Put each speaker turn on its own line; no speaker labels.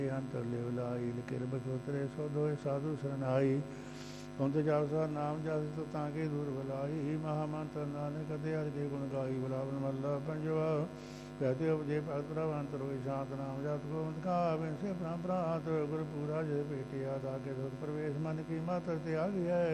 ਅੰਤਰ ਲਿਵ ਲਾਈ ਲਿਕਿਰ ਬਚੋਤਰੇ ਸੋ ਦੋਏ ਸਾਧੂ ਸਰਨਾਈ ਹੁਣ ਤੇ ਜਪਸਾ ਨਾਮ ਜਸ ਤੋ ਤਾਂ ਕੇ ਦੂਰ ਬਲਾਈ ਮਹਾਮੰਤਰ ਨਾਨਕ ਅਦੇ ਹਰਿ ਕੇ ਗੁਣ ਗਾਈ ਬਲਾਵਨ ਮੱਲਾ ਪੰਜਵਾ कहते उपजे भगत प्रवंत रोहि शांत नाम जप गोविंद का से प्रांत गुरपुरा जय पेटिया ताके दुख प्रवेश मन की मातर त्याग है।